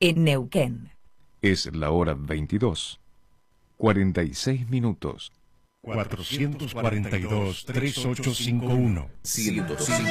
en Neuquén. Es la hora 22, 46 minutos. 442-3851. 105.